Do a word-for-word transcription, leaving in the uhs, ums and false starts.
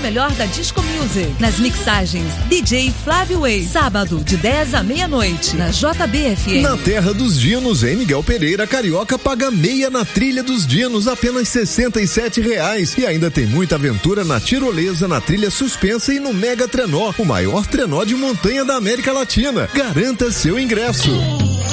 melhor da Disco Music. Nas mixagens, D J Flávio Way. Sábado, de dez à meia-noite, na J B F M. Na terra dos Dinos, em Miguel Pereira, Carioca paga meia na trilha dos Dinos, apenas sessenta e sete reais. E ainda tem muita aventura na tirolesa, na trilha suspensa e no Mega Trenó, o maior trenó de montanha da América Latina. Garanta seu ingresso.